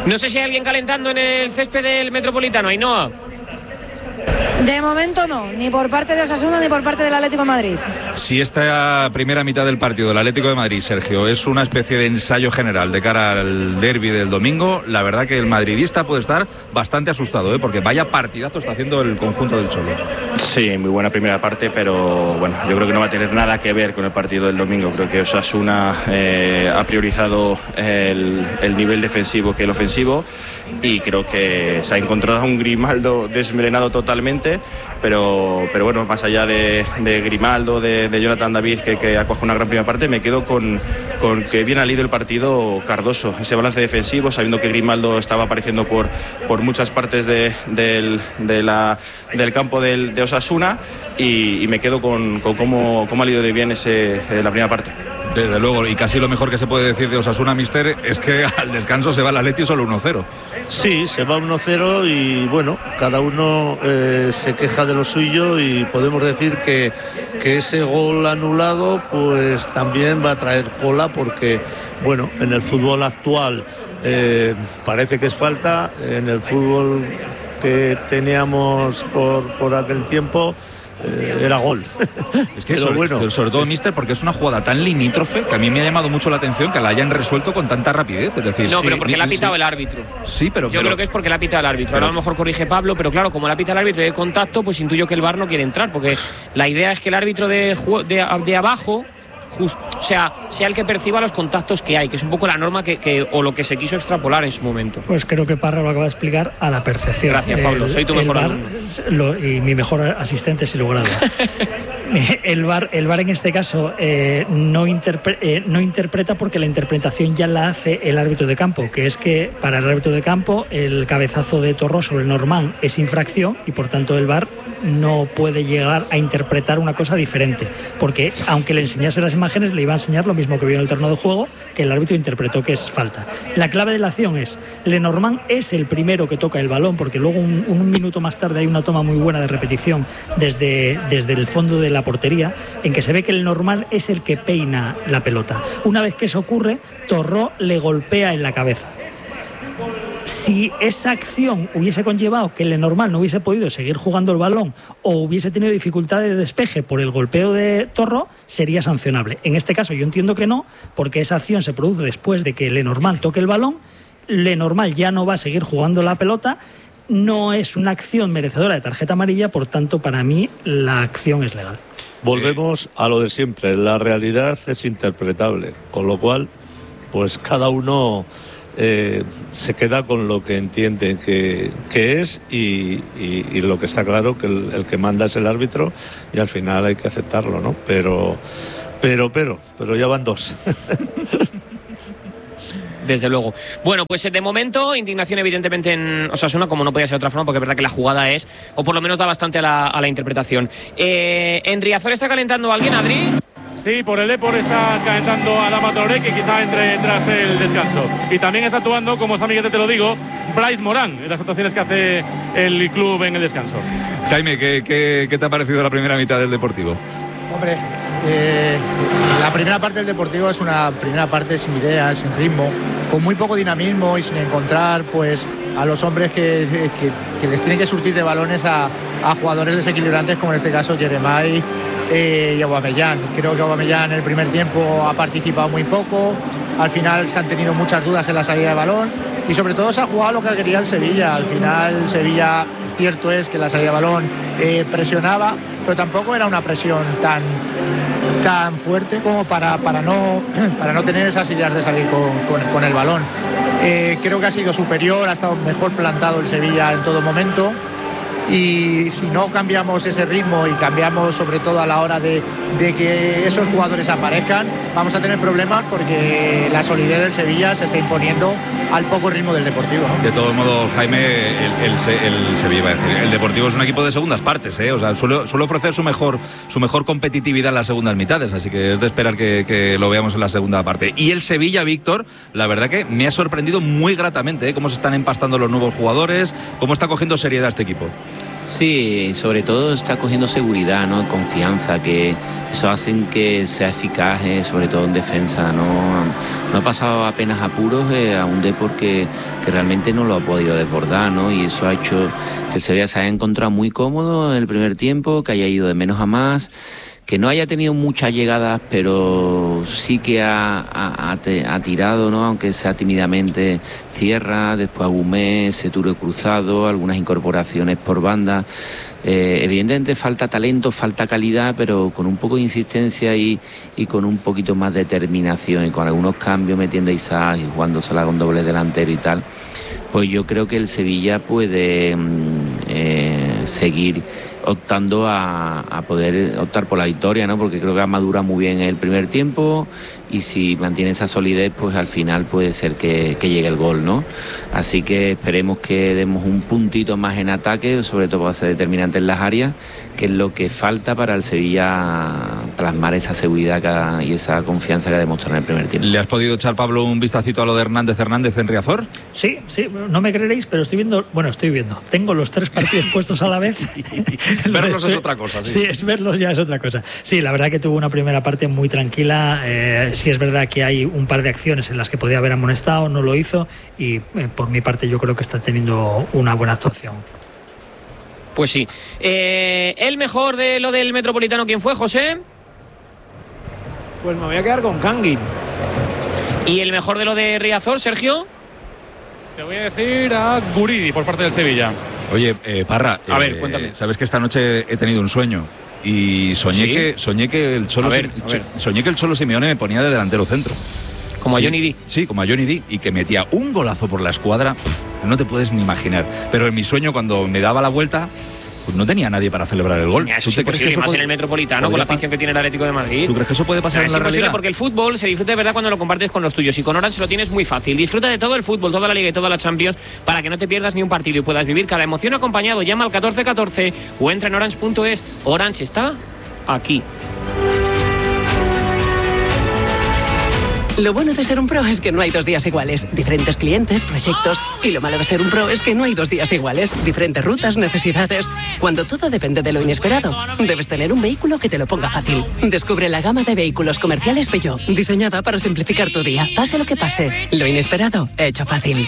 No sé si hay alguien calentando en el césped del Metropolitano, Ainhoa. De momento no, ni por parte de Osasuna ni por parte del Atlético de Madrid. Si esta primera mitad del partido del Atlético de Madrid, Sergio, es una especie de ensayo general de cara al derbi del domingo, la verdad que el madridista puede estar bastante asustado, porque vaya partidazo está haciendo el conjunto del Cholo. Sí, muy buena primera parte, pero bueno, yo creo que no va a tener nada que ver con el partido del domingo. Creo que Osasuna ha priorizado el nivel defensivo que el ofensivo, y creo que se ha encontrado a un Grimaldo desmelenado totalmente, pero bueno, más allá de Grimaldo, de Jonathan David, que acoge una gran primera parte, me quedo con que bien ha leído el partido Cardoso, ese balance defensivo, sabiendo que Grimaldo estaba apareciendo por muchas partes del campo de Osasuna, y me quedo con cómo ha leído de bien la primera parte. Desde luego, y casi lo mejor que se puede decir de Osasuna, mister, es que al descanso se va el Atleti solo 1-0. Sí, se va 1-0 y bueno, cada uno se queja de lo suyo, y podemos decir que ese gol anulado pues también va a traer cola, porque bueno, en el fútbol actual parece que es falta, en el fútbol que teníamos por aquel tiempo era gol. Es que sobre todo, mister, porque es una jugada tan limítrofe que a mí me ha llamado mucho la atención que la hayan resuelto con tanta rapidez. Es decir, no, pero porque la ha pitado el árbitro. Sí, pero yo creo que es porque la ha pitado el árbitro. Ahora a lo mejor corrige Pablo, pero claro, como la pita el árbitro de contacto, pues intuyo que el VAR no quiere entrar, porque la idea es que el árbitro de abajo, sea el que perciba los contactos que hay, que es un poco la norma o lo que se quiso extrapolar en su momento. Pues creo que Parra lo acaba de explicar a la perfección. Gracias, Pablo, soy tu mejor alumno. Y mi mejor asistente, sin lugar a dudas. El VAR en este caso no interpreta, porque la interpretación ya la hace el árbitro de campo, que es que para el árbitro de campo el cabezazo de Torró sobre Normán es infracción, y por tanto el VAR no puede llegar a interpretar una cosa diferente, porque aunque le enseñase las imágenes, le iba a enseñar lo mismo que vio en el terreno de juego, que el árbitro interpretó que es falta. La clave de la acción es: Lenormand es el primero que toca el balón, porque luego un minuto más tarde hay una toma muy buena de repetición desde el fondo de la portería, en que se ve que el Lenormand es el que peina la pelota. Una vez que eso ocurre, Torró le golpea en la cabeza. Si esa acción hubiese conllevado que el Lenormand no hubiese podido seguir jugando el balón, o hubiese tenido dificultad de despeje por el golpeo de Torró, sería sancionable. En este caso yo entiendo que no, porque esa acción se produce después de que Lenormand toque el balón. Lenormand ya no va a seguir jugando la pelota, no es una acción merecedora de tarjeta amarilla, por tanto para mí la acción es legal. Volvemos a lo de siempre, la realidad es interpretable, con lo cual pues cada uno se queda con lo que entiende que es, y lo que está claro que el que manda es el árbitro, y al final hay que aceptarlo, ¿no? Pero ya van dos. Desde luego. Bueno, pues de momento, indignación evidentemente en Osasuna, como no podía ser de otra forma, porque es verdad que la jugada es, o por lo menos da bastante a la interpretación. ¿En Riazor está calentando alguien, Adri? Sí, por el Depor está calentando a Adama Traoré, que quizá entre tras el descanso. Y también está actuando, como es amiguete te lo digo, Brais Morán, en las actuaciones que hace el club en el descanso. Jaime, ¿qué te ha parecido la primera mitad del Deportivo? Hombre, la primera parte del Deportivo es una primera parte sin ideas, sin ritmo, con muy poco dinamismo y sin encontrar pues a los hombres que les tienen que surtir de balones a jugadores desequilibrantes, como en este caso Jeremai y Aubameyang. Creo que Aubameyang en el primer tiempo ha participado muy poco, al final se han tenido muchas dudas en la salida de balón, y sobre todo se ha jugado lo que quería el Sevilla. Al final Sevilla, cierto es que la salida de balón presionaba, pero tampoco era una presión tan fuerte como para no tener esas ideas de salir con el balón. Creo que ha sido superior, ha estado mejor plantado el Sevilla en todo momento, y si no cambiamos ese ritmo y cambiamos sobre todo a la hora de que esos jugadores aparezcan, vamos a tener problemas, porque la solidez del Sevilla se está imponiendo al poco ritmo del Deportivo, ¿no? De todos modos, Jaime, el Sevilla, iba a decir, el Deportivo es un equipo de segundas partes, o sea, suele ofrecer su mejor competitividad en las segundas mitades, así que es de esperar que lo veamos en la segunda parte. Y el Sevilla, Víctor, la verdad que me ha sorprendido muy gratamente, cómo se están empastando los nuevos jugadores, cómo está cogiendo seriedad este equipo. Sí, sobre todo está cogiendo seguridad, ¿no? Confianza, que eso hacen que sea eficaz, sobre todo en defensa. No ha pasado apenas apuros a un Depor que realmente no lo ha podido desbordar, ¿no? Y eso ha hecho que el Sevilla se haya encontrado muy cómodo en el primer tiempo, que haya ido de menos a más, que no haya tenido muchas llegadas, pero sí que ha tirado, ¿no? Aunque sea tímidamente, cierra, después Agumé, ese tiro cruzado, algunas incorporaciones por banda. Evidentemente falta talento, falta calidad, pero con un poco de insistencia y con un poquito más de determinación y con algunos cambios, metiendo a Isaac y jugando Salah con doble delantero y tal, pues yo creo que el Sevilla puede seguir optando a poder optar por la victoria, ¿no? Porque creo que ha madurado muy bien el primer tiempo y si mantiene esa solidez, pues al final puede ser que llegue el gol, ¿no? Así que esperemos que demos un puntito más en ataque, sobre todo para ser determinante en las áreas, que es lo que falta para el Sevilla plasmar esa seguridad y esa confianza que ha demostrado en el primer tiempo. ¿Le has podido echar, Pablo, un vistacito a lo de Hernández en Riazor? Sí, no me creeréis, pero estoy viendo. Tengo los 3 partidos puestos a la vez. Verlos es otra cosa, sí. Sí, verlos ya es otra cosa. Sí, la verdad que tuvo una primera parte muy tranquila. Sí es verdad que hay un par de acciones en las que podía haber amonestado, no lo hizo y por mi parte yo creo que está teniendo una buena actuación. Pues sí. ¿El mejor de lo del Metropolitano quién fue, José? Pues me voy a quedar con Kangin. ¿Y el mejor de lo de Riazor, Sergio? Te voy a decir a Guridi por parte del Sevilla. Oye, Parra, a ver, cuéntame. Sabes que esta noche he tenido un sueño y soñé que el Cholo soñé que el Cholo Simeone me ponía de delantero centro. Como a Johnny D. Sí, como a Johnny D, y que metía un golazo por la escuadra, no te puedes ni imaginar. Pero en mi sueño, cuando me daba la vuelta, pues no tenía nadie para celebrar el gol. Eso es imposible, más en el Metropolitano, con la afición que tiene el Atlético de Madrid. ¿Tú crees que eso puede pasar en la realidad? Es imposible porque el fútbol se disfruta de verdad cuando lo compartes con los tuyos. Y con Orange lo tienes muy fácil. Disfruta de todo el fútbol, toda la Liga y toda la Champions para que no te pierdas ni un partido y puedas vivir cada emoción acompañado. Llama al 1414 o entra en orange.es. Orange está aquí. Lo bueno de ser un pro es que no hay 2 días iguales. Diferentes clientes, proyectos. Y lo malo de ser un pro es que no hay 2 días iguales. Diferentes rutas, necesidades. Cuando todo depende de lo inesperado, debes tener un vehículo que te lo ponga fácil. Descubre la gama de vehículos comerciales Peugeot, diseñada para simplificar tu día. Pase lo que pase, lo inesperado, hecho fácil.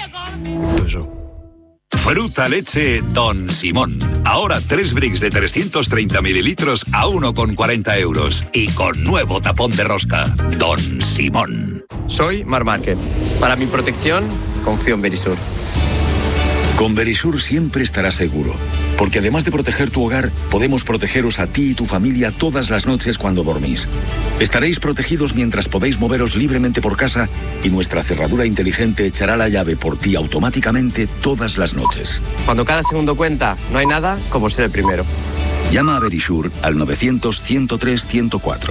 Fruta leche Don Simón. Ahora 3 bricks de 330 mililitros a 1,40 euros. Y con nuevo tapón de rosca. Don Simón. Soy Mar Márquez. Para mi protección, confío en Verisur. Con Verisur siempre estarás seguro. Porque además de proteger tu hogar, podemos protegeros a ti y tu familia todas las noches cuando dormís. Estaréis protegidos mientras podéis moveros libremente por casa y nuestra cerradura inteligente echará la llave por ti automáticamente todas las noches. Cuando cada segundo cuenta, no hay nada como ser el primero. Llama a Verisur al 900-103-104.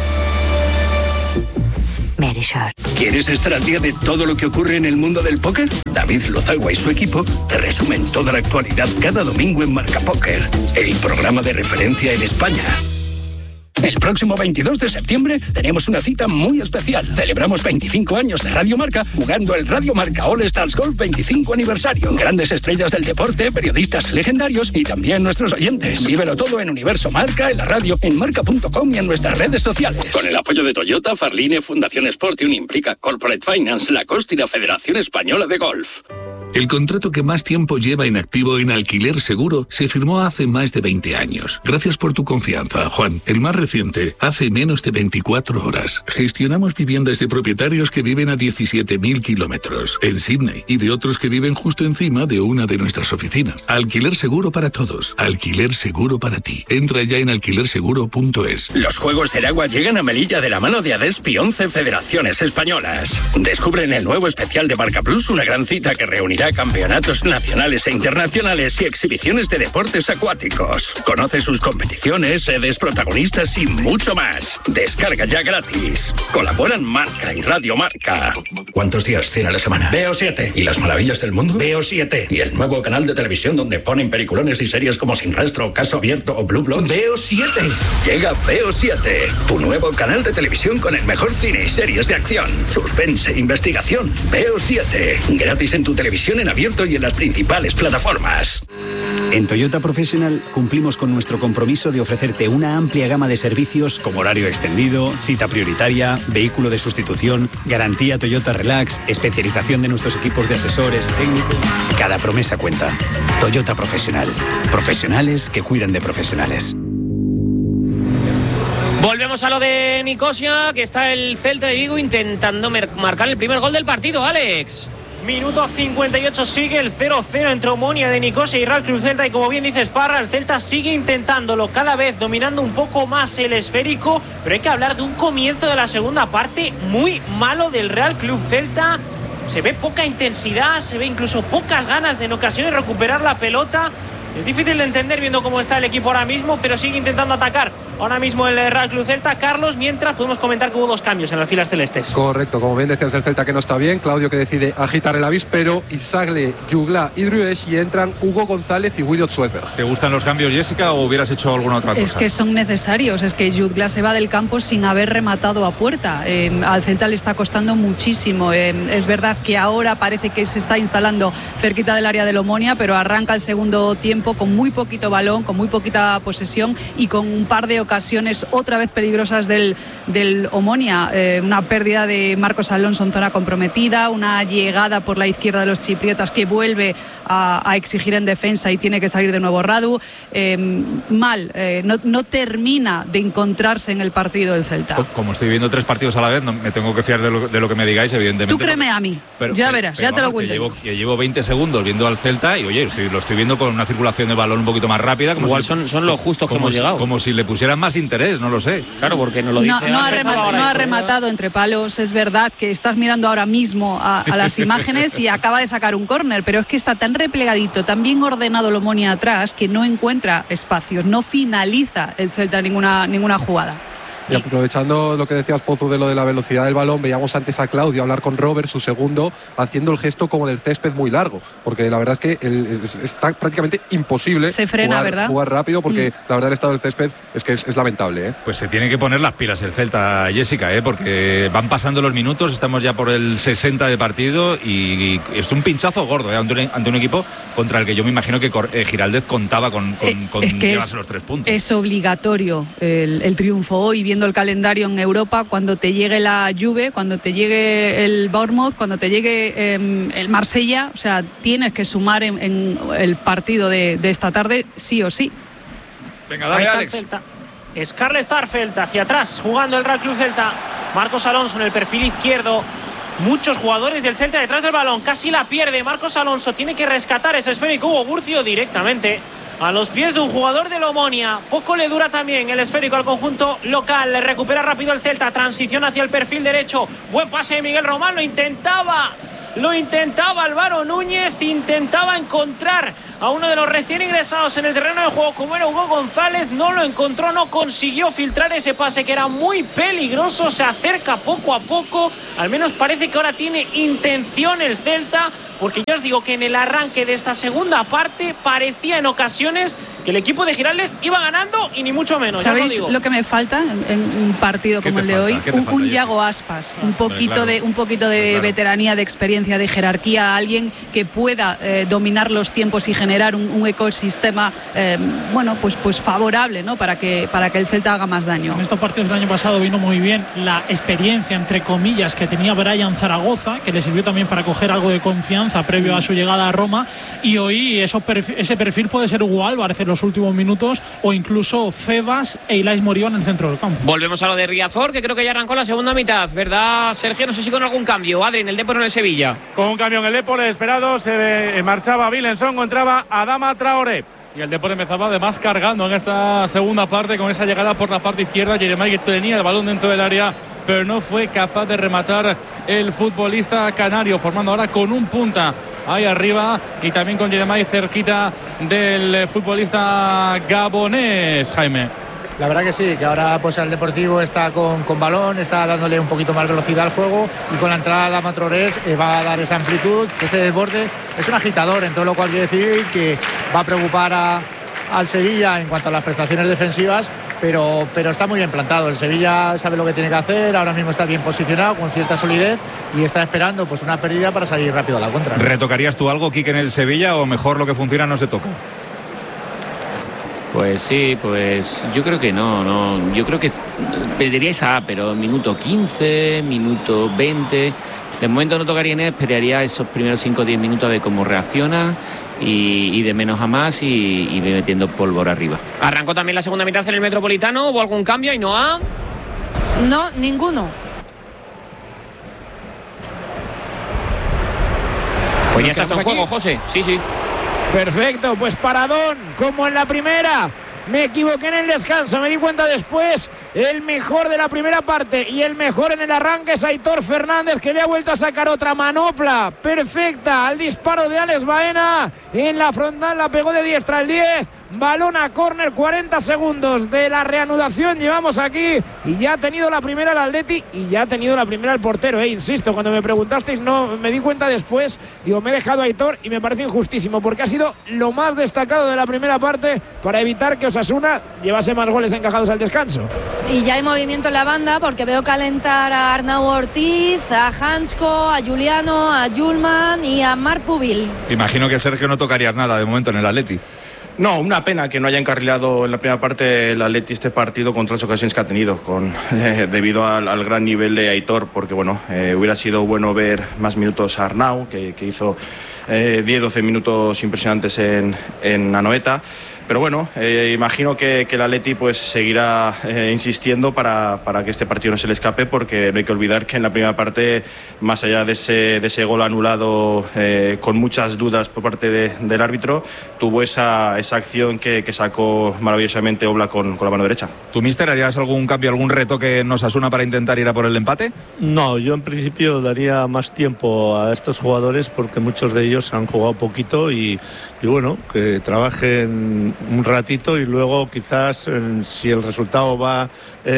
Verisur. ¿Quieres estar al día de todo lo que ocurre en el mundo del póker? David Lozagua y su equipo te resumen toda la actualidad cada domingo en Marca Póker, el programa de referencia en España. El próximo 22 de septiembre tenemos una cita muy especial. Celebramos 25 años de Radio Marca jugando el Radio Marca All Stars Golf 25 aniversario. Grandes estrellas del deporte, periodistas legendarios y también nuestros oyentes. Vívelo todo en Universo Marca, en la radio, en marca.com y en nuestras redes sociales. Con el apoyo de Toyota, Farline, Fundación Sport y Unimplica Corporate Finance, Lacoste y la Federación Española de Golf. El contrato que más tiempo lleva inactivo en Alquiler Seguro se firmó hace más de 20 años. Gracias por tu confianza, Juan. El más reciente, hace menos de 24 horas. Gestionamos viviendas de propietarios que viven a 17.000 kilómetros en Sydney y de otros que viven justo encima de una de nuestras oficinas. Alquiler Seguro para todos. Alquiler Seguro para ti. Entra ya en alquilerseguro.es. Los Juegos del Agua llegan a Melilla de la mano de ADESP y 11 federaciones españolas. Descubren el nuevo especial de Marca Plus, una gran cita que reunirá campeonatos nacionales e internacionales y exhibiciones de deportes acuáticos. Conoce sus competiciones, sedes, protagonistas y mucho más. Descarga ya gratis. Colaboran Marca y Radio Marca. ¿Cuántos días tiene la semana? Veo 7. ¿Y las maravillas del mundo? Veo 7. ¿Y el nuevo canal de televisión donde ponen peliculones y series como Sin Rastro, Caso Abierto o Blue Bloods? Veo 7. Llega Veo 7, tu nuevo canal de televisión con el mejor cine y series de acción, suspense, investigación. Veo 7. Gratis en tu televisión en abierto y en las principales plataformas. En Toyota Professional cumplimos con nuestro compromiso de ofrecerte una amplia gama de servicios como horario extendido, cita prioritaria, vehículo de sustitución, garantía Toyota Relax, especialización de nuestros equipos de asesores técnicos. Cada promesa cuenta. Toyota Professional. Profesionales que cuidan de profesionales. Volvemos a lo de Nicosia, que está el Celta de Vigo intentando marcar el primer gol del partido, Alex. Minuto 58, sigue el 0-0 entre Omonia de Nicosia y Real Club Celta, y como bien dices, Parra, el Celta sigue intentándolo, cada vez dominando un poco más el esférico, pero hay que hablar de un comienzo de la segunda parte muy malo del Real Club Celta. Se ve poca intensidad, se ve incluso pocas ganas de en ocasiones recuperar la pelota. Es difícil de entender viendo cómo está el equipo ahora mismo, pero sigue intentando atacar ahora mismo el Real Club Celta. Carlos, mientras podemos comentar que hubo 2 cambios en las filas celestes. Correcto, como bien decías, el Celta que no está bien. Claudio que decide agitar el avispero, Isagle, Jugla y Druesch, y entran Hugo González y Williot Suezberg. ¿Te gustan los cambios, Jessica, o hubieras hecho alguna otra cosa? Es que son necesarios, es que Jugla se va del campo sin haber rematado a puerta. Al Celta le está costando muchísimo. Es verdad que ahora parece que se está instalando cerquita del área del Omonia, pero arranca el segundo tiempo con muy poquito balón, con muy poquita posesión y con un par de ocasiones otra vez peligrosas del Omonia. Una pérdida de Marcos Alonso en zona comprometida, una llegada por la izquierda de los chipriotas que vuelve a exigir en defensa y tiene que salir de nuevo Radu. No termina de encontrarse en el partido el Celta. Como estoy viendo 3 partidos a la vez, no me tengo que fiar de lo que me digáis, evidentemente. Tú créeme a mí, ya verás, ya te lo cuento. Llevo 20 segundos viendo al Celta y oye, lo estoy viendo con una circulación de balón un poquito más rápida. Como igual son los justos que hemos llegado. Como si le pusieran más interés, no lo sé. Claro, porque no lo dice. No ha rematado entre palos. Es verdad que estás mirando ahora mismo a las imágenes y acaba de sacar un córner, pero es que está tan replegadito, tan bien ordenado el Omonia atrás, que no encuentra espacios, no finaliza el Celta ninguna jugada. Y aprovechando lo que decías, Pozo, de lo de la velocidad del balón, veíamos antes a Claudio hablar con Robert, su segundo, haciendo el gesto como del césped muy largo, porque la verdad es que está prácticamente imposible jugar rápido, porque la verdad el estado del césped es lamentable, ¿eh? Pues se tiene que poner las pilas el Celta, Jessica, porque van pasando los minutos, estamos ya por el 60 de partido y es un pinchazo gordo ante un equipo contra el que yo me imagino que Giraldez contaba con llevarse los 3 puntos. Es obligatorio el triunfo hoy, viendo el calendario en Europa, cuando te llegue la Juve, cuando te llegue el Bournemouth, cuando te llegue el Marsella, o sea, tienes que sumar en el partido de esta tarde, sí o sí. Venga, dale, Alex. Scarlett Starfelt hacia atrás, jugando el Real Club Celta. Marcos Alonso en el perfil izquierdo. Muchos jugadores del Celta detrás del balón, casi la pierde. Marcos Alonso tiene que rescatar ese esférico. Hugo Burcio directamente a los pies de un jugador del Omonia. Poco le dura también el esférico al conjunto local. Le recupera rápido el Celta. Transición hacia el perfil derecho. Buen pase de Miguel Román. Lo intentaba Álvaro Núñez. Intentaba encontrar a uno de los recién ingresados en el terreno de juego, como era Hugo González. No lo encontró, no consiguió filtrar ese pase que era muy peligroso. Se acerca poco a poco. Al menos parece que ahora tiene intención el Celta, porque yo os digo que en el arranque de esta segunda parte parecía en ocasiones que el equipo de Giraldez iba ganando y ni mucho menos. ¿Sabéis lo que me falta en un partido como el de hoy? Un Yago Aspas, un poquito de veteranía, de experiencia, de jerarquía, alguien que pueda dominar los tiempos y generar un ecosistema pues favorable, ¿no? para que el Celta haga más daño. En estos partidos del año pasado vino muy bien la experiencia, entre comillas, que tenía Brian Zaragoza, que le sirvió también para coger algo de confianza previo a su llegada a Roma, y hoy ese perfil puede ser Hugo Álvarez en los últimos minutos, o incluso Febas e Ilais Moriba en el centro del campo. Volvemos a lo de Riazor, que creo que ya arrancó la segunda mitad, ¿verdad, Sergio? No sé si con algún cambio. Adri, en el Depor o en el Sevilla. Con un cambio en el Depor esperado, se marchaba Vilenson, entraba Adama Traoré. Y el Depor empezaba además cargando en esta segunda parte con esa llegada por la parte izquierda. Jeremai, que tenía el balón dentro del área, pero no fue capaz de rematar el futbolista canario, formando ahora con un punta ahí arriba y también con Jeremai cerquita del futbolista gabonés, Jaime. La verdad que sí, que ahora pues el Deportivo está con balón, está dándole un poquito más velocidad al juego, y con la entrada de Adama Traoré va a dar esa amplitud, ese desborde. Es un agitador, en todo lo cual quiere decir que va a preocupar al Sevilla en cuanto a las prestaciones defensivas, pero está muy bien plantado. El Sevilla sabe lo que tiene que hacer, ahora mismo está bien posicionado, con cierta solidez, y está esperando pues una pérdida para salir rápido a la contra. ¿Retocarías tú algo, Quique, en el Sevilla, o mejor lo que funciona no se toca? Pues sí, pues yo creo que no, yo creo que pediría esa A, pero minuto 15, minuto 20, de momento no tocaría Inés, esperaría esos primeros 5 o 10 minutos a ver cómo reacciona y de menos a más y metiendo pólvora arriba. Arrancó también la segunda mitad en el Metropolitano, ¿hubo algún cambio? Ainhoa. No, ninguno. Pues ya está en juego, José. Sí. Perfecto, pues paradón, como en la primera. Me equivoqué en el descanso, me di cuenta después. El mejor de la primera parte y el mejor en el arranque es Aitor Fernández, que le ha vuelto a sacar otra manopla perfecta al disparo de Alex Baena. En la frontal la pegó de diestra el 10. Balón a córner, 40 segundos de la reanudación llevamos aquí. Y ya ha tenido la primera el Atleti y ya ha tenido la primera el portero. Insisto, cuando me preguntasteis, no me di cuenta después. Digo, me he dejado a Aitor y me parece injustísimo porque ha sido lo más destacado de la primera parte para evitar que Osasuna llevase más goles encajados al descanso. Y ya hay movimiento en la banda porque veo calentar a Arnau Ortiz, a Hansko, a Juliano, a Julman y a Marc Pubil. Imagino que Sergio no tocarías nada de momento en el Atleti. No, una pena que no haya encarrilado en la primera parte el Atleti este partido con todas las ocasiones que ha tenido, debido al gran nivel de Aitor, porque hubiera sido bueno ver más minutos a Arnau, que hizo 10-12 minutos impresionantes en Anoeta. Pero bueno, imagino que el Atleti pues seguirá insistiendo para que este partido no se le escape, porque no hay que olvidar que en la primera parte, más allá de ese gol anulado con muchas dudas por parte del árbitro, tuvo esa acción que sacó maravillosamente Oblak con la mano derecha. ¿Tú, mister, harías algún cambio, algún retoque en Osasuna para intentar ir a por el empate? No, yo en principio daría más tiempo a estos jugadores porque muchos de ellos han jugado poquito y bueno, que trabajen un ratito y luego quizás si el resultado va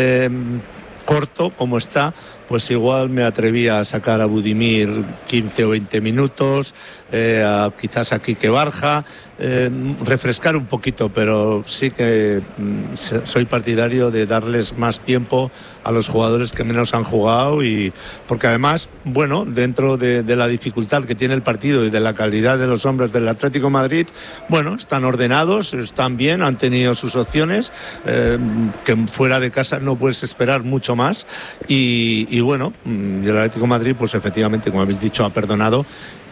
corto como está, pues igual me atreví a sacar a Budimir 15 o 20 minutos, quizás a Quique Barja, refrescar un poquito, pero sí que soy partidario de darles más tiempo a los jugadores que menos han jugado, y porque además, bueno, dentro de la dificultad que tiene el partido y de la calidad de los hombres del Atlético de Madrid, bueno, están ordenados, están bien, han tenido sus opciones, que fuera de casa no puedes esperar mucho más, y bueno, el Atlético de Madrid pues efectivamente, como habéis dicho, ha perdonado,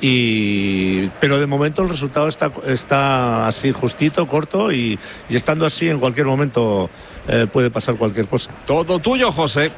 pero de momento el resultado está así justito, corto, y estando así en cualquier momento puede pasar cualquier cosa. Todo tuyo, José.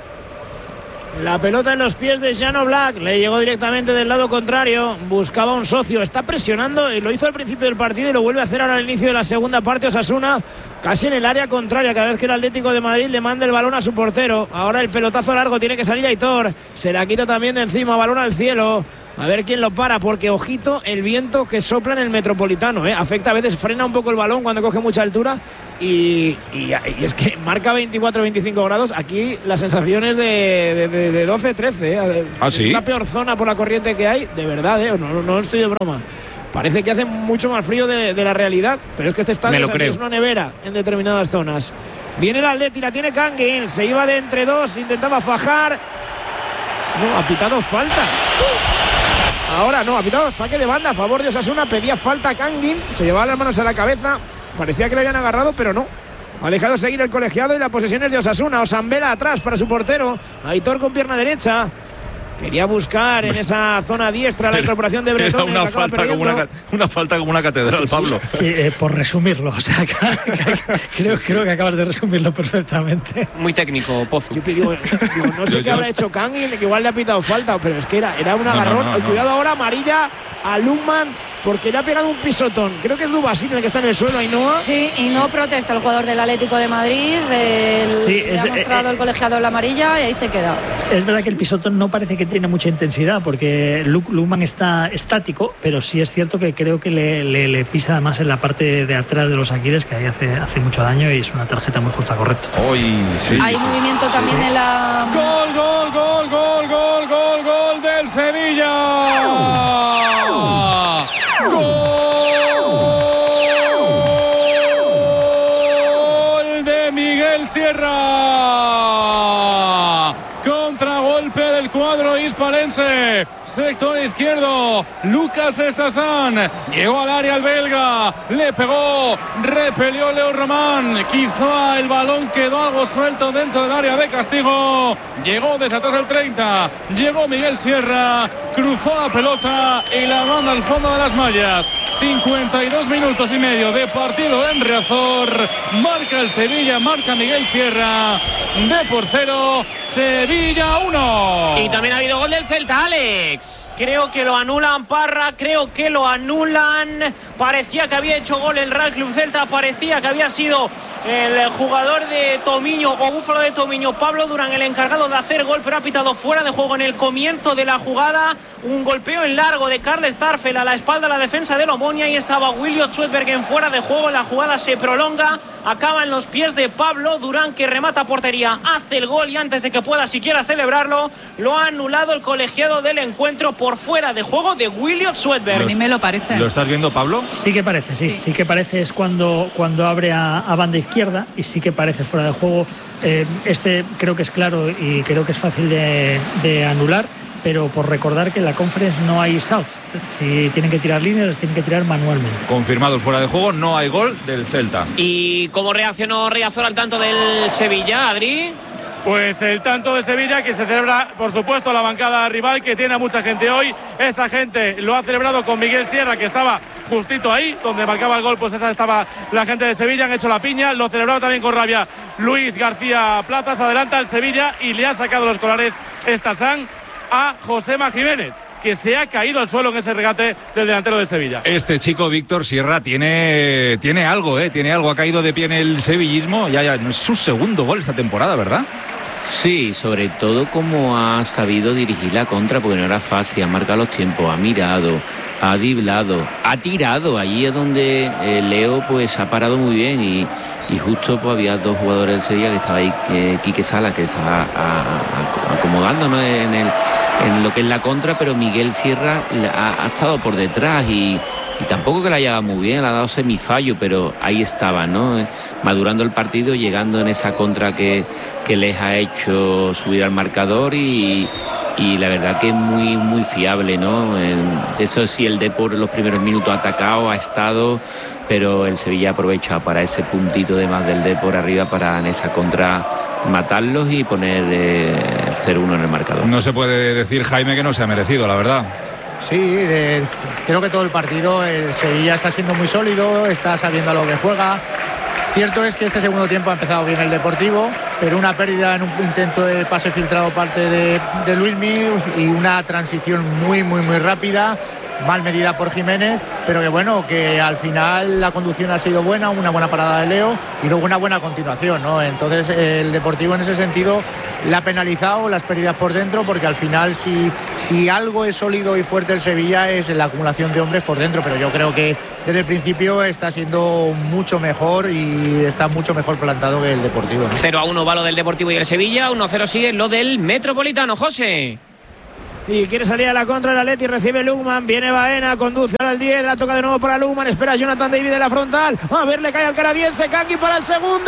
La pelota en los pies de Jan Oblak, le llegó directamente del lado contrario, buscaba un socio, está presionando, y lo hizo al principio del partido y lo vuelve a hacer ahora al inicio de la segunda parte. Osasuna casi en el área contraria, cada vez que el Atlético de Madrid le manda el balón a su portero. Ahora el pelotazo largo, tiene que salir Aitor, se la quita también de encima, balón al cielo. A ver quién lo para, porque ojito el viento que sopla en el Metropolitano, afecta, a veces frena un poco el balón cuando coge mucha altura, y es que marca 24-25 grados. Aquí la sensación es de 12-13. ¿Ah, sí? Es la peor zona por la corriente que hay, de verdad, no estoy de broma. Parece que hace mucho más frío de la realidad, pero es que este estadio es una nevera en determinadas zonas. Viene el Atleti, la tiene Kangin, se iba de entre dos, intentaba fajar. No, ha pitado falta. Ahora no, ha pitado saque de banda a favor de Osasuna, pedía falta a Kangin, se llevaba las manos a la cabeza, parecía que le habían agarrado, pero no. Ha dejado seguir el colegiado y la posesión es de Osasuna. Osambela atrás para su portero, Aitor con pierna derecha. Quería buscar en esa zona diestra la incorporación de Bretón. Una falta como una catedral, Pablo. Sí, por resumirlo. O sea, creo que acabas de resumirlo perfectamente. Muy técnico, Pozo. Yo digo, no sé qué habrá hecho Kangin, que igual le ha pitado falta, pero es que era un agarrón. No. Cuidado ahora, amarilla a Lukman, porque le ha pegado un pisotón. Creo que es Dubasin el que está en el suelo, Ainhoa. Sí, y no protesta el jugador del Atlético de Madrid. Le ha mostrado el colegiado la amarilla y ahí se queda. Es verdad que el pisotón no parece que tiene mucha intensidad, porque Lukman está estático, pero sí es cierto que creo que le pisa más en la parte de atrás de los Aquiles, que ahí hace mucho daño, y es una tarjeta muy justa, correcto. Sí. Hay movimiento también en la... Gol del Sevilla. Gol de Miguel Sierra. Contragolpe del cuadro hispalense. sector izquierdo. Lucas Estasán llegó al área el belga, le pegó, repelió Leo Román, quizá el balón quedó algo suelto dentro del área de castigo. Llegó desde atrás el 30, llegó Miguel Sierra, cruzó la pelota y la manda al fondo de las mallas. 52 minutos y medio de partido en Riazor. Marca el Sevilla, marca Miguel Sierra. Depor 0, Sevilla 1. Y también ha habido gol del Celta, Alex. Creo que lo anulan, Parra, creo que lo anulan. Parecía que había hecho gol el Real Club Celta, parecía que había sido el jugador de Tomiño o Búfalo de Tomiño, Pablo Durán, el encargado de hacer gol, pero ha pitado fuera de juego en el comienzo de la jugada. Un golpeo en largo de Carl Starfel a la espalda de la defensa del Omonia y estaba Williot Schwedberg en fuera de juego. La jugada se prolonga, acaba en los pies de Pablo Durán, que remata a portería, hace el gol y antes de que pueda siquiera celebrarlo, lo ha anulado el colegiado del encuentro por fuera de juego de Williot Schwedberg. A mí me lo parece. ¿Lo estás viendo, Pablo? Sí que parece, sí que parece. Es cuando abre a banda izquierda y sí que parece fuera de juego. Este creo que es claro y creo que es fácil de anular, pero por recordar que en la Conference no hay South. Si tienen que tirar líneas, las tienen que tirar manualmente. Confirmado fuera de juego, no hay gol del Celta. ¿Y cómo reaccionó Riazor al tanto del Sevilla, Adri? Pues el tanto de Sevilla que se celebra, por supuesto, la bancada rival, que tiene a mucha gente hoy. Esa gente lo ha celebrado con Miguel Sierra, que estaba justito ahí, donde marcaba el gol, pues esa estaba la gente de Sevilla, han hecho la piña. Lo celebraba también con rabia Luis García Plazas. Adelanta el Sevilla y le ha sacado los colores Estasán a Josema Jiménez, que se ha caído al suelo en ese regate del delantero de Sevilla. Este chico, Víctor Sierra, tiene algo, tiene algo. Ha caído de pie en el sevillismo. Ya, no es su segundo gol esta temporada, ¿verdad? Sí, sobre todo como ha sabido dirigir la contra, porque no era fácil, ha marcado los tiempos, ha mirado, ha driblado, ha tirado. Allí es donde Leo pues ha parado muy bien y justo pues había dos jugadores del Sevilla, que estaba ahí, Quique Sala, que estaba acomodando, ¿no?, en lo que es la contra, pero Miguel Sierra ha estado por detrás y tampoco que la haya dado muy bien, le ha dado semifallo, pero ahí estaba, ¿no?, madurando el partido, llegando en esa contra que les ha hecho subir al marcador y la verdad que es muy, muy fiable, ¿no? Eso sí, el Depor en los primeros minutos ha atacado, ha estado, pero el Sevilla ha aprovechado para ese puntito de más del Depor arriba para en esa contra matarlos y poner 0-1 en el marcador. No se puede decir, Jaime, que no se ha merecido, la verdad. Sí, creo que todo el partido el Sevilla está siendo muy sólido, está sabiendo a lo que juega. Cierto es que este segundo tiempo ha empezado bien el Deportivo, pero una pérdida en un intento de pase filtrado parte de Luismi y una transición muy, muy, muy rápida, mal medida por Jiménez, pero que bueno, que al final la conducción ha sido buena, una buena parada de Leo y luego una buena continuación, ¿no? Entonces el Deportivo en ese sentido le ha penalizado las pérdidas por dentro, porque al final si algo es sólido y fuerte el Sevilla es la acumulación de hombres por dentro, pero yo creo que desde el principio está siendo mucho mejor y está mucho mejor plantado que el Deportivo, ¿no? 0-1 va lo del Deportivo y el Sevilla, 1-0 sigue lo del Metropolitano, José. Y quiere salir a la contra el Atleti, recibe Lukman, viene Baena, conduce ahora al 10, la toca de nuevo para Lukman, espera Jonathan David en la frontal, a ver, le cae al canadiense, Kangui para el segundo.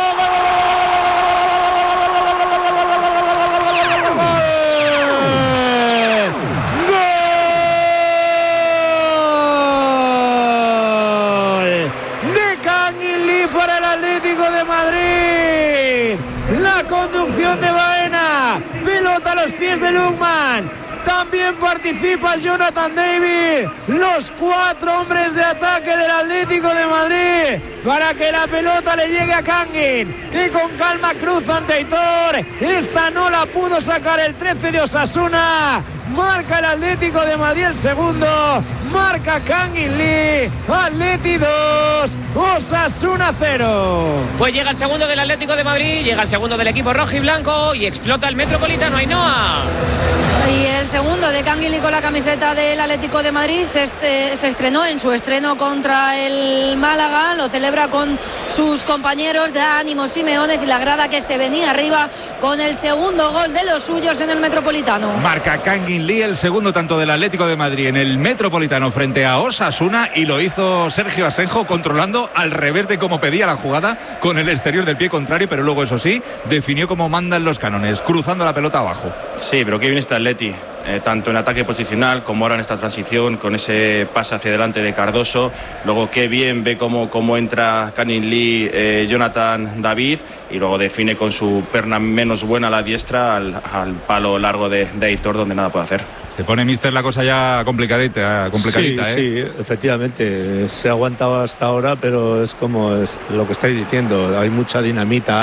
¡Gol! De Kangui para el Atlético de Madrid. La conducción de Baena, pelota a los pies de Lukman. También participa Jonathan David, los 4 hombres de ataque del Atlético de Madrid, para que la pelota le llegue a Kangin, que con calma cruza ante Aitor. Esta no la pudo sacar el 13 de Osasuna. Marca el Atlético de Madrid el segundo, marca Kangin Lee. Atleti 2, Osasuna 0. Pues llega el segundo del Atlético de Madrid, llega el segundo del equipo rojo y blanco y explota el Metropolitano, Ainhoa. Y el segundo de Kangin Lee con la camiseta del Atlético de Madrid se estrenó en su estreno contra el Málaga, lo celebra con sus compañeros de ánimo Simeones y la grada que se venía arriba con el segundo gol de los suyos en el Metropolitano. Marca Kangin Lee el segundo tanto del Atlético de Madrid en el Metropolitano frente a Osasuna, y lo hizo Sergio Asenjo controlando al revés de como pedía la jugada, con el exterior del pie contrario, pero luego eso sí, definió como mandan los cánones, cruzando la pelota abajo. Sí, pero qué bien está Atleti. tanto en ataque posicional como ahora en esta transición, con ese pase hacia adelante de Cardoso. Luego qué bien ve cómo entra Canning Lee, Jonathan David, y luego define con su perna menos buena a la diestra al palo largo de Aitor, donde nada puede hacer. Se pone, mister, la cosa ya complicadita, sí, efectivamente. Se ha aguantado hasta ahora, pero es como es lo que estáis diciendo. Hay mucha dinamita,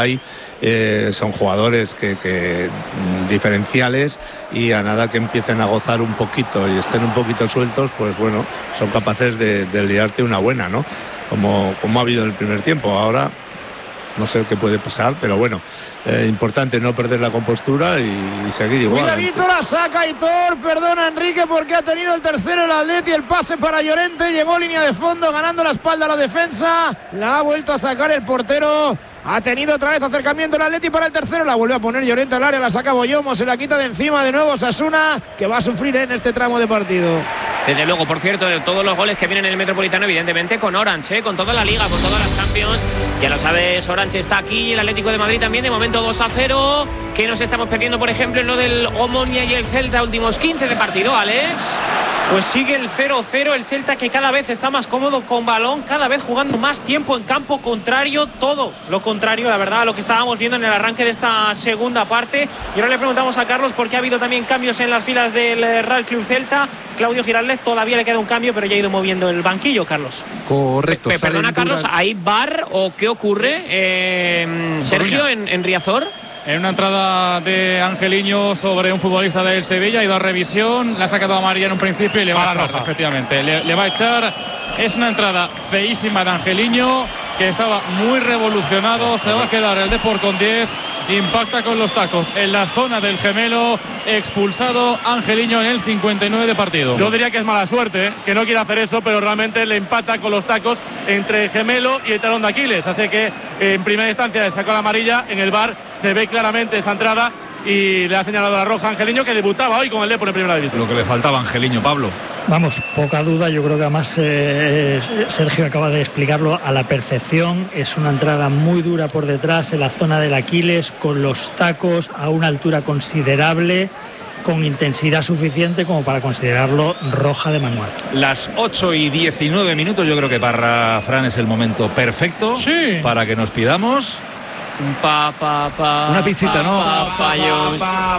son jugadores que diferenciales, y a nada que empiecen a gozar un poquito y estén un poquito sueltos, pues bueno, son capaces de liarte una buena, ¿no? Como ha habido en el primer tiempo. Ahora no sé qué puede pasar, pero bueno, importante no perder la compostura y seguir igual. Cuidadito, la saca Aitor, perdona Enrique, porque ha tenido el tercero el Atleti, el pase para Llorente, llegó línea de fondo, ganando la espalda a la defensa, la ha vuelto a sacar el portero. Ha tenido otra vez acercamiento el Atleti para el tercero, la volvió a poner Llorente al área, la saca Boyomo, se la quita de encima de nuevo Osasuna, que va a sufrir en este tramo de partido. Desde luego, por cierto, de todos los goles que vienen en el Metropolitano, evidentemente con Orange, con toda la Liga, con todas las Champions. Ya lo sabes, Orange está aquí, y el Atlético de Madrid también, de momento 2-0. Que nos estamos perdiendo, por ejemplo, en lo del Omonia y el Celta, últimos 15 de partido, Alex. Pues sigue el 0-0, el Celta que cada vez está más cómodo con balón, cada vez jugando más tiempo en campo contrario, todo lo contrario, la verdad, a lo que estábamos viendo en el arranque de esta segunda parte. Y ahora le preguntamos a Carlos por qué ha habido también cambios en las filas del Real Club Celta. Claudio Giraldez todavía le queda un cambio, pero ya ha ido moviendo el banquillo, Carlos. Correcto. Perdona, Carlos, ¿hay VAR o qué ocurre, Sergio, en Riazor? En una entrada de Angeliño sobre un futbolista del Sevilla, ha ido a revisión, le ha sacado a María en un principio y le va a echar, efectivamente. Le va a echar. Es una entrada feísima de Angeliño, que estaba muy revolucionado. Se va a quedar el Depor con 10. Impacta con los tacos en la zona del gemelo. Expulsado Angeliño en el 59 de partido. Yo diría que es mala suerte, que no quiere hacer eso, pero realmente le empata con los tacos entre gemelo y el talón de Aquiles. Así que en primera instancia le sacó la amarilla. En el VAR se ve claramente esa entrada y le ha señalado la roja a Angeliño, que debutaba hoy con el Depor en primera división. Lo que le faltaba a Angeliño, Pablo. Vamos, poca duda, yo creo que además Sergio acaba de explicarlo a la perfección. Es una entrada muy dura por detrás, en la zona del Aquiles, con los tacos a una altura considerable, con intensidad suficiente como para considerarlo roja de manual. Las 8:19, yo creo que para Fran es el momento perfecto, sí, para que nos pidamos una pizzita, ¿no? Papayos.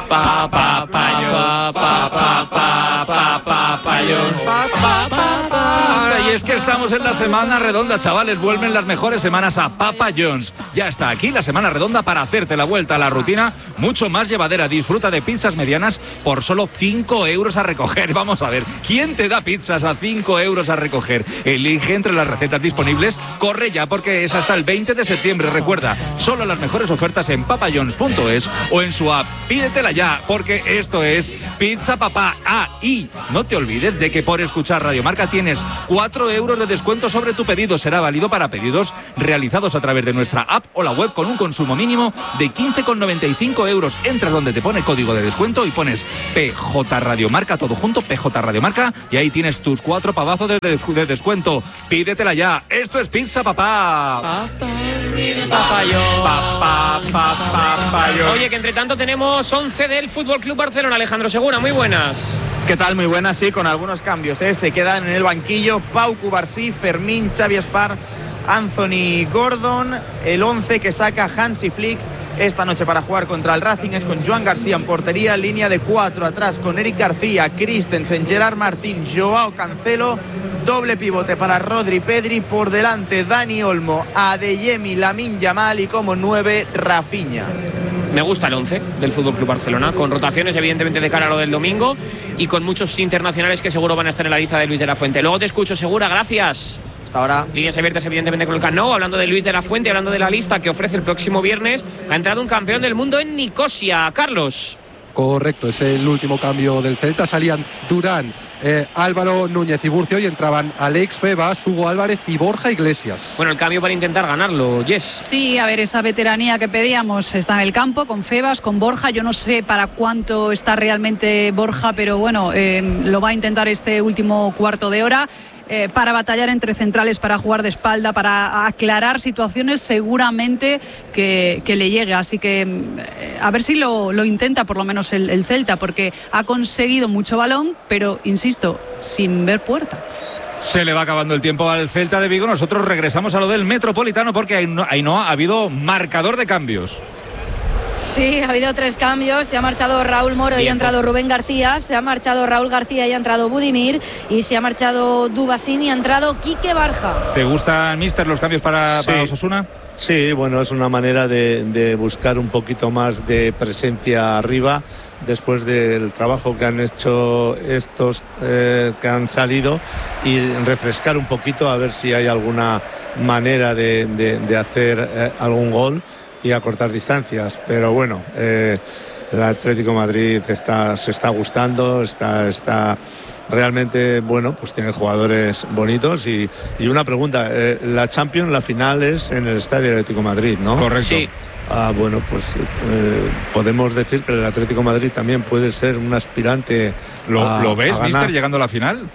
Y es que estamos en la semana redonda, chavales. Vuelven las mejores semanas a Papa John's. Ya está aquí la semana redonda para hacerte la vuelta a la rutina mucho más llevadera. Disfruta de pizzas medianas por solo 5 euros a recoger. Vamos a ver, ¿quién te da pizzas a 5 euros a recoger? Elige entre las recetas disponibles. Corre ya, porque es hasta el 20 de septiembre. Recuerda, solo las mejores ofertas en papajohns.es o en su app. Pídetela ya, porque esto es Pizza Papá. Y no te olvides de que por escuchar Radio Marca tienes 4 euros de descuento sobre tu pedido. Será válido para pedidos realizados a través de nuestra app o la web con un consumo mínimo de 15,95 euros. Entras donde te pone código de descuento y pones PJ Radio Marca, todo junto, PJ Radio Marca, y ahí tienes tus 4 pavazos de descuento. Pídetela ya. Esto es Pizza Papá. Oye, que entre tanto tenemos 11 del Fútbol Club Barcelona. Alejandro Segura, muy buenas. ¿Qué tal? Muy buenas, sí, con algunos cambios, ¿eh? Se quedan en el banquillo Pau Cubarsí, Fermín, Xavi Espar, Anthony Gordon. El 11 que saca Hansi Flick esta noche para jugar contra el Racing es con Joan García en portería, línea de 4 atrás con Eric García, Christensen, Gerard Martín, Joao Cancelo, doble pivote para Rodri, Pedri, por delante Dani Olmo, Adeyemi, Lamine Yamal y como 9 Rafinha. Me gusta el 11 del Fútbol Club Barcelona, con rotaciones evidentemente de cara a lo del domingo y con muchos internacionales que seguro van a estar en la lista de Luis de la Fuente. Luego te escucho, Segura, gracias. Hasta ahora. Líneas abiertas evidentemente con el Camp Nou. Hablando de Luis de la Fuente, hablando de la lista que ofrece el próximo viernes, ha entrado un campeón del mundo en Nicosia. Carlos. Correcto, es el último cambio del Celta. Salían Durán, Álvaro Núñez y Burcio, y entraban Alex Febas, Hugo Álvarez y Borja Iglesias. Bueno, el cambio para intentar ganarlo, Jess. Sí, a ver, esa veteranía que pedíamos está en el campo, con Febas, con Borja. Yo no sé para cuánto está realmente Borja, pero bueno, lo va a intentar este último cuarto de hora. para batallar entre centrales, para jugar de espalda, para aclarar situaciones, seguramente que le llegue. Así que a ver si lo intenta por lo menos el Celta, porque ha conseguido mucho balón, pero insisto, sin ver puerta. Se le va acabando el tiempo al Celta de Vigo. Nosotros regresamos a lo del Metropolitano, porque ahí no ha habido marcador de cambios. Sí, ha habido 3 cambios. Se ha marchado Raúl Moro y ha entrado Rubén García. Se ha marchado Raúl García y ha entrado Budimir. Y se ha marchado Dubasín y ha entrado Quique Barja. ¿Te gustan, mister, los cambios para Osasuna? Sí, bueno, es una manera de buscar un poquito más de presencia arriba después del trabajo que han hecho estos que han salido, y refrescar un poquito a ver si hay alguna manera de hacer algún gol y acortar distancias. Pero bueno, el Atlético de Madrid se está gustando, está realmente, bueno, pues tiene jugadores bonitos. Y una pregunta, la Champions, la final es en el Estadio Atlético de Madrid, ¿no? Correcto. Sí. Bueno, pues podemos decir que el Atlético de Madrid también puede ser un aspirante. ¿Lo ves, mister, llegando a la final?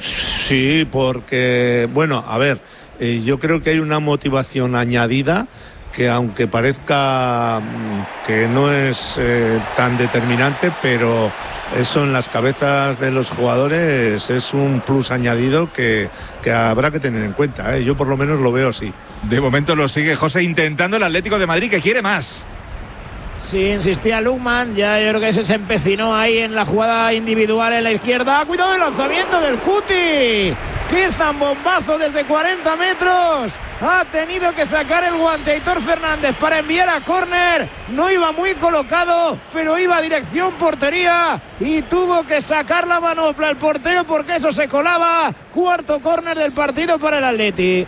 Sí, porque, bueno, a ver, yo creo que hay una motivación añadida que, aunque parezca que no es tan determinante, pero eso en las cabezas de los jugadores es un plus añadido que habrá que tener en cuenta, ¿eh? Yo por lo menos lo veo así. De momento lo sigue José intentando el Atlético de Madrid, que quiere más. Sí, insistía Lukman, ya yo creo que se empecinó ahí en la jugada individual en la izquierda. ¡Cuidado el lanzamiento del Cuti! ¡Qué zambombazo desde 40 metros! Ha tenido que sacar el guante Aitor Fernández para enviar a córner. No iba muy colocado, pero iba a dirección portería y tuvo que sacar la manopla el portero porque eso se colaba. Cuarto córner del partido para el Atleti.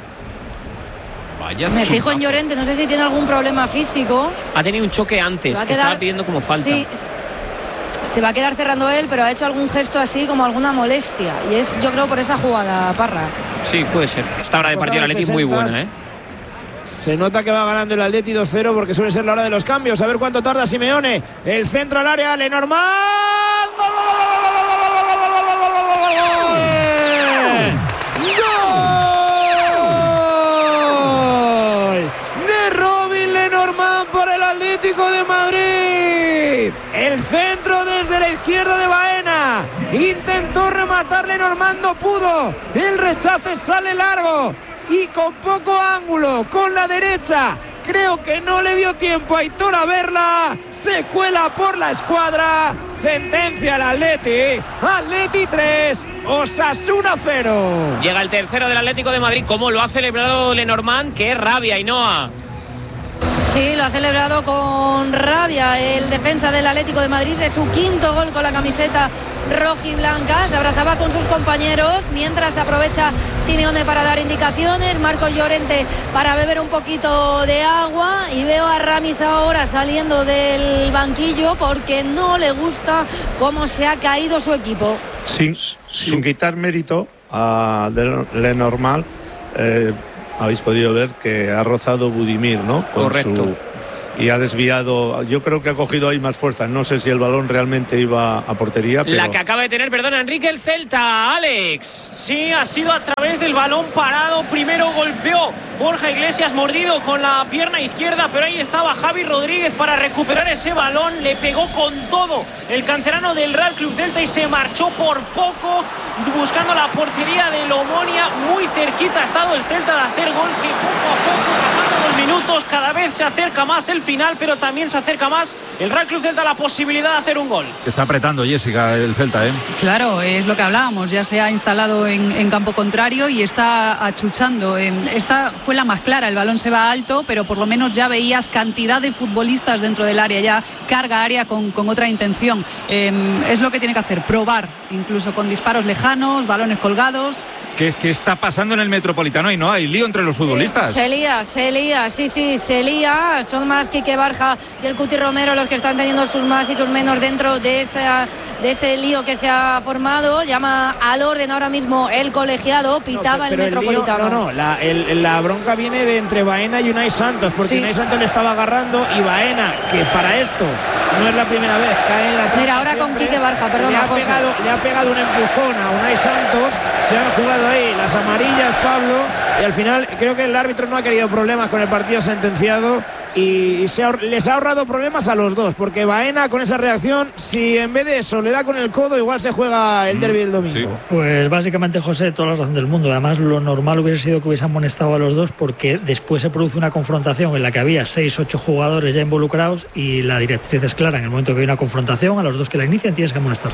Me fijo en Llorente, no sé si tiene algún problema físico. Ha tenido un choque antes, que estaba pidiendo como falta. Sí, se va a quedar cerrando él, pero ha hecho algún gesto así como alguna molestia. Y es, yo creo, por esa jugada, Parra. Sí, puede ser. Esta hora de partido del Atleti es muy buena, ¿eh? Se nota que va ganando el Atleti 2-0 porque suele ser la hora de los cambios. A ver cuánto tarda Simeone. El centro al área, Lenormand. ¡Gol! Por el Atlético de Madrid. El centro desde la izquierda de Baena. Intentó rematar Lenormand, no pudo. El rechace sale largo y con poco ángulo con la derecha. Creo que no le dio tiempo a Aitor a verla. Se cuela por la escuadra. Sentencia al Atleti. Atleti 3, Osasuna 0. Llega el tercero del Atlético de Madrid. ¿Cómo lo ha celebrado Lenormand? ¡Qué rabia, Ainhoa! Sí, lo ha celebrado con rabia el defensa del Atlético de Madrid, de su quinto gol con la camiseta rojiblanca. Se abrazaba con sus compañeros mientras aprovecha Simeone para dar indicaciones. Marcos Llorente para beber un poquito de agua. Y veo a Ramis ahora saliendo del banquillo porque no le gusta cómo se ha caído su equipo. Sin quitar mérito a Lenormand, habéis podido ver que ha rozado Budimir, ¿no? Correcto. Y ha desviado. Yo creo que ha cogido ahí más fuerza. No sé si el balón realmente iba a portería, pero... La que acaba de tener, perdona, Enrique, el Celta, Alex. Sí, ha sido a través del balón parado. Primero golpeó Borja Iglesias, mordido con la pierna izquierda, pero ahí estaba Javi Rodríguez para recuperar ese balón. Le pegó con todo el canterano del Real Club Celta y se marchó por poco, buscando la portería del Omonia. Muy cerquita ha estado el Celta de hacer gol, que poco a poco, pasando los minutos, cada vez se acerca más el final, pero también se acerca más el Real Club Celta a la posibilidad de hacer un gol. Está apretando, Jessica, el Celta, ¿eh? Claro, es lo que hablábamos, ya se ha instalado en campo contrario y está achuchando. Esta fue la más clara, el balón se va alto, pero por lo menos ya veías cantidad de futbolistas dentro del área, ya carga área con otra intención. Es lo que tiene que hacer, probar, incluso con disparos lejanos, balones colgados. ¿Qué está pasando en el Metropolitano? Y no hay lío entre los futbolistas. Se lía, sí, se lía. Son más Quique Barja y el Cuti Romero los que están teniendo sus más y sus menos dentro de ese lío que se ha formado. Llama al orden ahora mismo el colegiado, pitaba el Metropolitano. La bronca viene de entre Baena y Unai Santos, porque sí. Unai Santos le estaba agarrando y Baena, que para esto no es la primera vez, cae en la trampa. Mira, ahora siempre. con Quique Barja, perdona, José. Le ha pegado un empujón a Unai Santos, se han jugado ahí las amarillas, Pablo, y al final creo que el árbitro no ha querido problemas con el partido sentenciado y les ha ahorrado problemas a los dos, porque Baena con esa reacción, si en vez de eso le da con el codo, igual se juega el derbi del domingo. Sí. Pues básicamente, José, toda la razón del mundo. Además, lo normal hubiese sido que hubiesen amonestado a los dos, porque después se produce una confrontación en la que había 6-8 jugadores ya involucrados y la directriz es clara: en el momento que hay una confrontación, a los dos que la inician tienes que amonestarlos.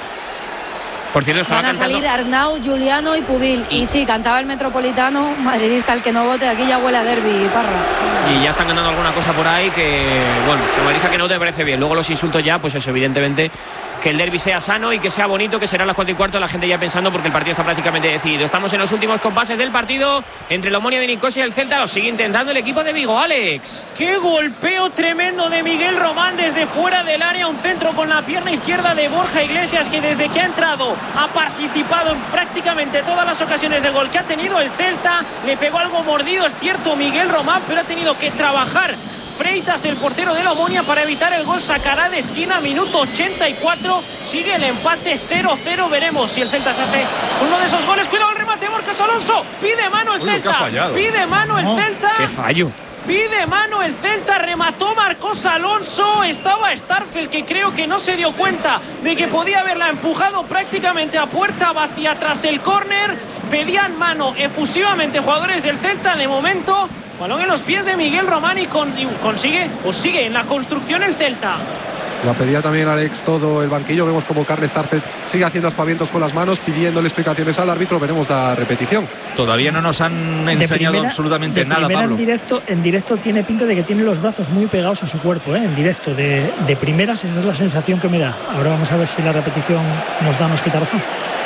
Por cierto, estaba Van a cantando... salir Arnau, Giuliano y Pubil. Y sí, cantaba el Metropolitano, madridista, el que no vote, aquí ya huele a derbi, Parra. Y ya están cantando alguna cosa por ahí que, bueno, que madridista que no te parece bien. Luego los insultos ya, pues eso, evidentemente, que el derbi sea sano y que sea bonito, que será a las 4:15, la gente ya pensando, porque el partido está prácticamente decidido. Estamos en los últimos compases del partido entre el Omonia de Nicosia y el Celta. Lo sigue intentando el equipo de Vigo, Alex. ¡Qué golpeo tremendo de Miguel Román desde fuera del área! Un centro con la pierna izquierda de Borja Iglesias, que desde que ha entrado ha participado en prácticamente todas las ocasiones de gol que ha tenido el Celta. Le pegó algo mordido, es cierto, Miguel Román, pero ha tenido que trabajar Freitas, el portero de la Omonia, para evitar el gol. Sacará de esquina, minuto 84. Sigue el empate 0-0. Veremos si el Celta se hace uno de esos goles. Cuidado el remate, Marcos Alonso. Pide mano el Celta. Pide mano el Celta. ¡Qué fallo! Pide mano el Celta, remató Marcos Alonso. Estaba Starfel, que creo que no se dio cuenta de que podía haberla empujado prácticamente a puerta vacía tras el córner. Pedían mano efusivamente jugadores del Celta. De momento, balón en los pies de Miguel Román y consigue o sigue en la construcción el Celta. La pedía también Alex todo el banquillo. Vemos como Carles Starfelt sigue haciendo aspavientos con las manos, pidiéndole explicaciones al árbitro. Veremos la repetición. Todavía no nos han enseñado absolutamente nada, Pablo. En directo tiene pinta de que tiene los brazos muy pegados a su cuerpo, en directo. De primeras, esa es la sensación que me da. Ahora vamos a ver si la repetición nos quita razón.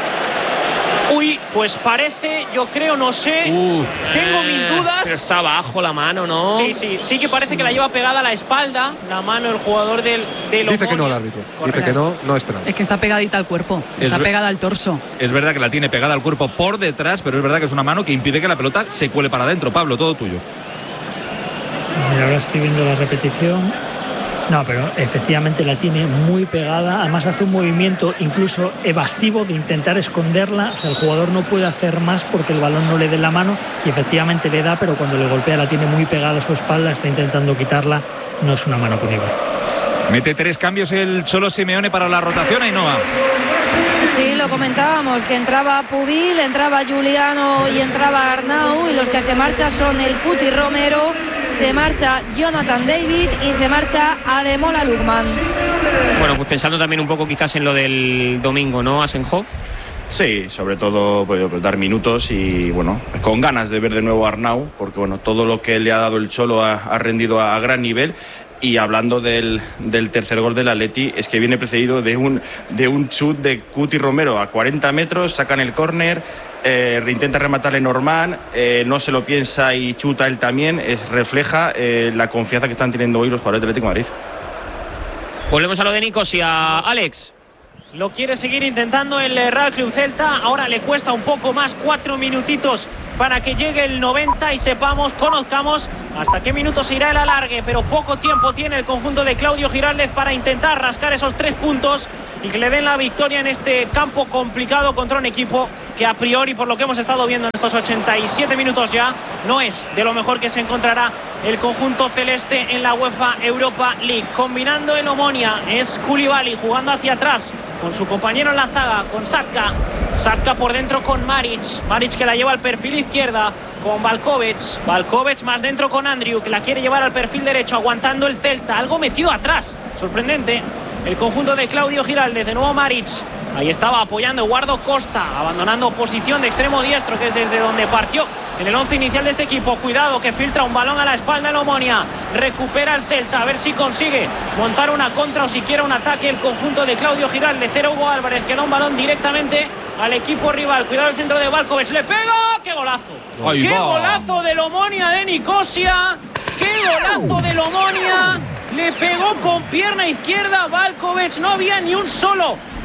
Uy, pues parece, yo creo, no sé. Tengo mis dudas. Pero está abajo la mano, ¿no? Sí que parece que la lleva pegada a la espalda, la mano el jugador del Dice que no el árbitro. Dice que no espera. Es que está pegadita al cuerpo, está pegada al torso. Es verdad que la tiene pegada al cuerpo por detrás, pero es verdad que es una mano que impide que la pelota se cuele para adentro. Pablo, todo tuyo. Mira, ahora estoy viendo la repetición. No, pero efectivamente la tiene muy pegada. Además hace un movimiento incluso evasivo de intentar esconderla. O sea, el jugador no puede hacer más porque el balón no le dé la mano, y efectivamente le da, pero cuando le golpea la tiene muy pegada a su espalda, está intentando quitarla. No es una mano punible. Mete 3 cambios el Cholo Simeone para la rotación, Ainhoa. Sí, lo comentábamos, que entraba Pubil, entraba Giuliano y entraba Arnau, y los que se marchan son el Cuti Romero, se marcha Jonathan David y se marcha Ademola Lookman. Bueno, pues pensando también un poco quizás en lo del domingo, ¿no, Asenjo? Sí, sobre todo pues dar minutos y bueno, con ganas de ver de nuevo a Arnau, porque bueno, todo lo que le ha dado el Cholo ha rendido a gran nivel. Y hablando del tercer gol del Atleti, es que viene precedido de un chut de Cuti Romero a 40 metros, sacan el córner, intenta rematarle Norman, no se lo piensa y chuta él también. Refleja la confianza que están teniendo hoy los jugadores del Atlético de Madrid. Volvemos a lo de Nicosia, Alex. Lo quiere seguir intentando el Real Club Celta. Ahora le cuesta un poco más, 4 minutitos para que llegue el 90 y conozcamos hasta qué minuto se irá el alargue, pero poco tiempo tiene el conjunto de Claudio Giraldez para intentar rascar esos 3 puntos y que le den la victoria en este campo complicado contra un equipo que a priori, por lo que hemos estado viendo en estos 87 minutos ya, no es de lo mejor que se encontrará el conjunto celeste en la UEFA Europa League. Combinando el Omonia es Koulibaly jugando hacia atrás con su compañero en la zaga, con Satka por dentro con Maric que la lleva al perfil izquierda con Valkovic más dentro con Andriu, que la quiere llevar al perfil derecho, aguantando el Celta, algo metido atrás, sorprendente el conjunto de Claudio Giraldez. De nuevo Maric, ahí estaba apoyando Eduardo Costa, abandonando posición de extremo diestro, que es desde donde partió en el 11 inicial de este equipo. Cuidado que filtra un balón a la espalda el Omonia, recupera el Celta, a ver si consigue montar una contra o siquiera un ataque el conjunto de Claudio Giraldez. Hugo Álvarez, que da un balón directamente al equipo rival. Cuidado el centro de Valkovic, le pega. ¡Qué golazo! ¡Qué golazo del Omonia de Nicosia! ¡Qué golazo del Omonia! Le pegó con pierna izquierda Valkovic, no había ni un solo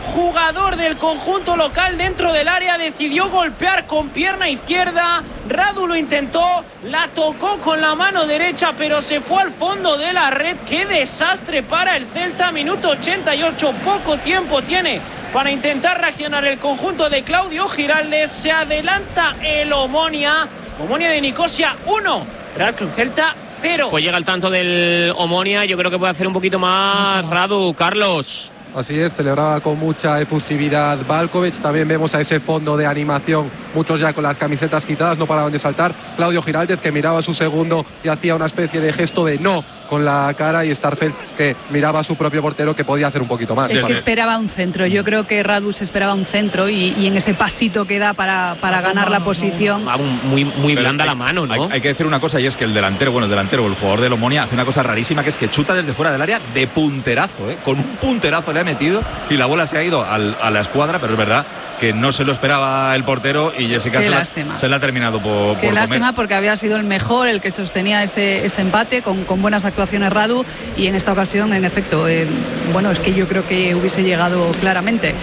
jugador del conjunto local dentro del área decidió golpear con pierna izquierda. Radu lo intentó, la tocó con la mano derecha, pero se fue al fondo de la red. ¡Qué desastre para el Celta! Minuto 88, poco tiempo tiene para intentar reaccionar el conjunto de Claudio Giraldez. Se adelanta el Omonia de Nicosia 1, Real Club Celta 0. Pues llega el tanto del Omonia, yo creo que puede hacer un poquito más Radu, Carlos. Así es, celebraba con mucha efusividad Valkovic. También vemos a ese fondo de animación, muchos ya con las camisetas quitadas, no paraban de saltar. Claudio Giraldez, que miraba a su segundo y hacía una especie de gesto de no con la cara, y Starfelt, que miraba a su propio portero, que podía hacer un poquito más. Es que esperaba un centro. Yo creo que Radu se esperaba un centro y en ese pasito que da para ganar la posición. Muy blanda la mano, ¿no? Hay que decir una cosa, y es que el delantero, el jugador del Omonia, hace una cosa rarísima, que es que chuta desde fuera del área de punterazo, ¿eh? Con un punterazo le ha metido y la bola se ha ido a la escuadra, pero es verdad que no se lo esperaba el portero, y Jessica se la ha terminado por Qué lástima, comer. porque había sido el mejor, el que sostenía ese empate con buenas actuaciones Radu, y en esta ocasión, en efecto, es que yo creo que hubiese llegado claramente.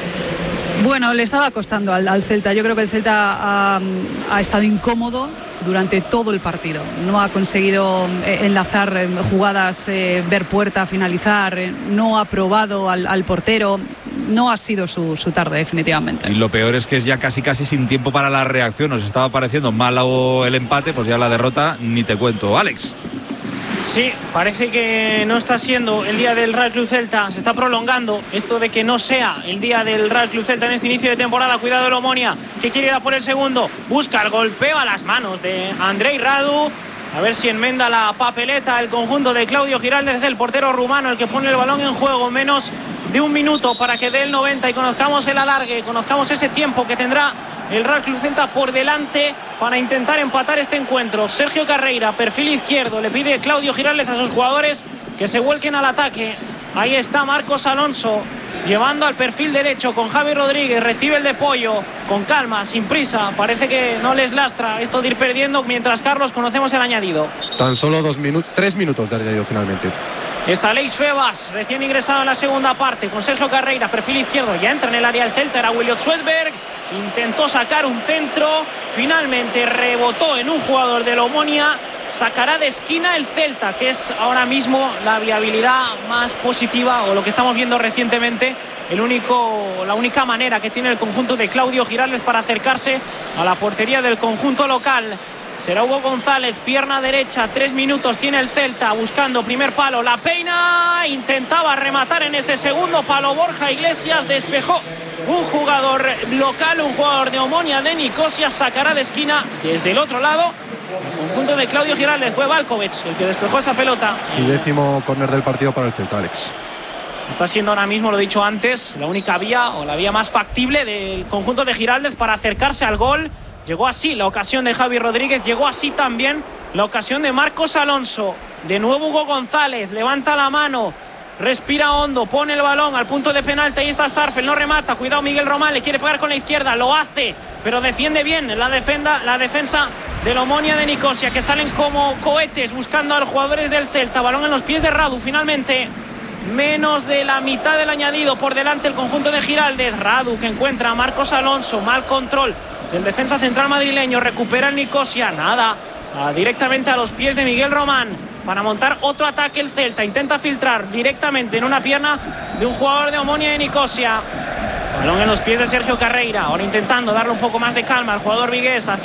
Bueno, le estaba costando al Celta. Yo creo que el Celta ha estado incómodo durante todo el partido. No ha conseguido enlazar jugadas, ver puerta, finalizar. No ha probado al portero. No ha sido su tarde, definitivamente. Y lo peor es que es ya casi sin tiempo para la reacción. Nos estaba pareciendo malo el empate, pues ya la derrota ni te cuento. Alex. Sí, parece que no está siendo el día del Real Club Celta. Se está prolongando esto de que no sea el día del Real Club Celta en este inicio de temporada. Cuidado el Omonia, que quiere ir a por el segundo. Busca el golpeo a las manos de Andrei Radu. A ver si enmenda la papeleta el conjunto de Claudio Giraldez. Es el portero rumano el que pone el balón en juego. Menos de un minuto para que dé el 90 y conozcamos el alargue, conozcamos ese tiempo que tendrá el Real Club Celta por delante para intentar empatar este encuentro. Sergio Carreira, perfil izquierdo, le pide Claudio Giraldez a sus jugadores que se vuelquen al ataque. Ahí está Marcos Alonso llevando al perfil derecho con Javi Rodríguez. Recibe el de Pollo con calma, sin prisa. Parece que no les lastra esto de ir perdiendo, mientras Carlos conocemos el añadido. Tan solo 3 minutos de añadido finalmente. Es Aleix Febas, recién ingresado en la segunda parte, con Sergio Carreira, perfil izquierdo. Ya entra en el área del Celta, era Williot Schwedberg. Intentó sacar un centro, finalmente rebotó en un jugador del Omonia. Sacará de esquina el Celta, que es ahora mismo la viabilidad más positiva, o lo que estamos viendo recientemente, la única manera que tiene el conjunto de Claudio Giraldez para acercarse a la portería del conjunto local. Será Hugo González, pierna derecha, 3 minutos tiene el Celta, buscando primer palo, la peina, intentaba rematar en ese segundo palo Borja Iglesias, despejó un jugador local, un jugador de Omonia de Nicosia. Sacará de esquina desde el otro lado el conjunto de Claudio Giraldez. Fue Valkovic el que despejó esa pelota. Y 10º córner del partido para el Celta, Alex. Está siendo ahora mismo, lo he dicho antes, la única vía, o la vía más factible del conjunto de Giraldez para acercarse al gol. Llegó así la ocasión de Javi Rodríguez, llegó así también la ocasión de Marcos Alonso. De nuevo Hugo González, levanta la mano, respira hondo, pone el balón al punto de penalti. Ahí está Starfelt, no remata, cuidado Miguel Román, le quiere pegar con la izquierda, lo hace, pero defiende bien la defensa del Omonia de Nicosia, que salen como cohetes buscando a los jugadores del Celta. Balón en los pies de Radu, finalmente menos de la mitad del añadido por delante el conjunto de Giraldez. Radu, que encuentra a Marcos Alonso, mal control del defensa central madrileño, recupera el Nicosia, nada, directamente a los pies de Miguel Román para montar otro ataque. El Celta intenta filtrar directamente en una pierna de un jugador de Omonia de Nicosia. Balón en los pies de Sergio Carreira, ahora intentando darle un poco más de calma al jugador vigués.